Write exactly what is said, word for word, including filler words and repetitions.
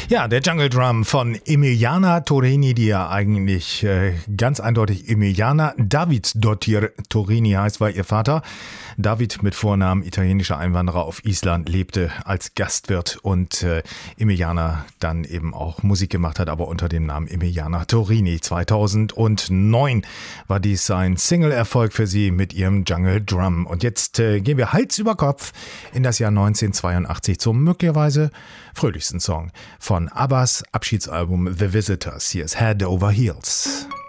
Ja, der Jungle Drum von Emiliana Torini, die ja eigentlich äh, ganz eindeutig Emiliana Davidsdottir Torini heißt, war ihr Vater. David mit Vornamen, italienischer Einwanderer auf Island, lebte als Gastwirt und äh, Emiliana dann eben auch Musik gemacht hat, aber unter dem Namen Emiliana Torini. zweitausendneun war dies ein Single-Erfolg für sie mit ihrem Jungle Drum. Und jetzt äh, gehen wir Hals über Kopf in das Jahr neunzehnhundertzweiundachtzig zum möglicherweise fröhlichsten Song von Abbas Abschiedsalbum The Visitors. Hier ist Head Over Heels.